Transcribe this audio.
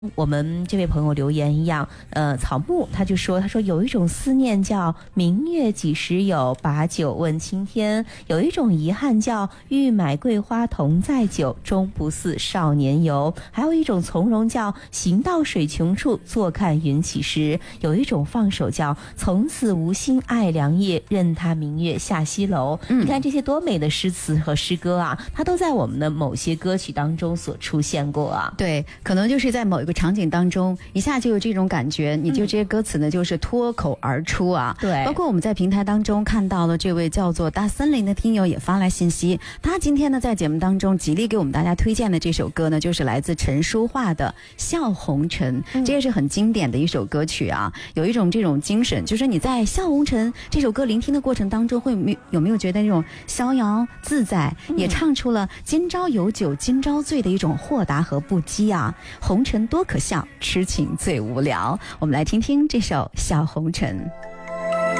我们这位朋友留言一样，草木他说有一种思念叫明月几时有，把酒问青天；有一种遗憾叫欲买桂花同载酒，终不似少年游；还有一种从容叫行到水穷处，坐看云起时；有一种放手叫从此无心爱良夜，任他明月下西楼。你看这些多美的诗词和诗歌啊，它都在我们的某些歌曲当中所出现过啊。 对，可能就是在某一个场景当中一下就有这种感觉，你就这些歌词呢就是脱口而出啊。 对， 包括我们在平台当中看到了这位叫做大森林的听友也发来信息，他今天呢在节目当中极力给我们大家推荐的这首歌呢，就是来自陈淑桦的笑红尘。这也是很经典的一首歌曲啊，有一种这种精神，就是你在笑红尘这首歌聆听的过程当中有没有觉得那种逍遥自在，也唱出了今朝有酒今朝醉的一种豁达和不羁啊。红尘多可笑，痴情最无聊。我们来听听这首笑红尘。